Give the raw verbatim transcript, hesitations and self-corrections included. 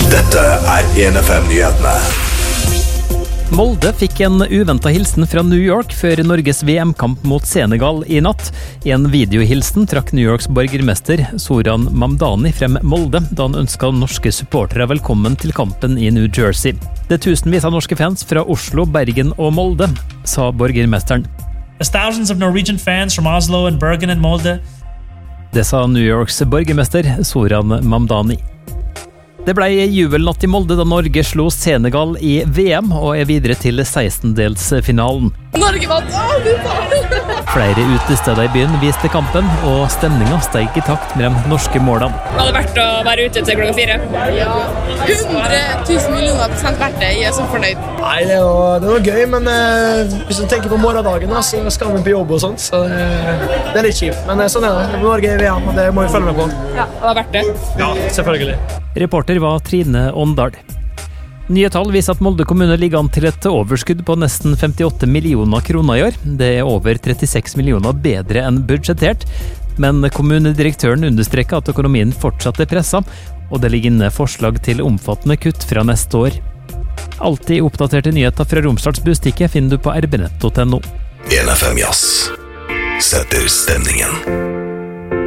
Dette er en F M-nyhetene. Molde fikk en uventet hilsen fra New York før Norges V M-kamp mot Senegal i natt. I en videohilsen trakk New Yorks borgermester Zoran Mamdani frem Molde, da han ønsket norske supportere velkommen til kampen i New Jersey. Det er tusenvis av norske fans fra Oslo, Bergen og Molde, sa borgermesteren. There's thousands of Norwegian fans from Oslo and Bergen and Molde. Det sa New Yorks borgermester Zoran Mamdani. Det ble jubelnatt i Molde da Norge slo Senegal i V M og er videre til sekstendelsfinalen. Norge vant! Åh, du faen! Flere utesteder i byen viste kampen, og stemningen steg i takt med de norske målene. Det hadde vært å være ute til klokka fire. Ja. hundre tusen millioner prosent verdt det. Jeg er så fornøyd. Nei, det var, det var gøy, men eh, hvis du tenker på morgendagen, da, så skal vi på jobb og sånt, så det, det er litt kjipt. Men eh, sånn er det. Norge er i V M, og det må vi følge med på. Ja, det var verdt det. Ja, selvfølgelig. Reporter var Trine Åndal. Nye tall viser at Molde kommune ligger an til et overskudd på nesten femtiåtte millioner kroner i år. Det er over trettiseks millioner bedre enn budsjettert, men kommunedirektøren understreker at økonomien fortsatt er presset, og det ligger inne forslag til omfattende kutt fra neste år. Alltid oppdaterte nyheter fra Romsdals Bustikke finner du på r b nett punktum n o. en F M Jazz setter stemningen.